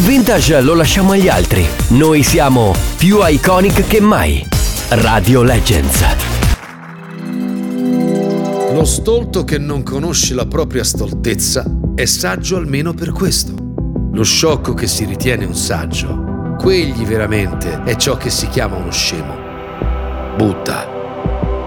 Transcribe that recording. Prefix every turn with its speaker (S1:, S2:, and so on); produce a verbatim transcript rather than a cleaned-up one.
S1: vintage lo lasciamo agli altri. Noi siamo più iconic che mai. Radio Legends.
S2: Lo stolto che non conosce la propria stoltezza è saggio almeno per questo. Lo sciocco che si ritiene un saggio, quegli veramente è ciò che si chiama uno scemo. Butta.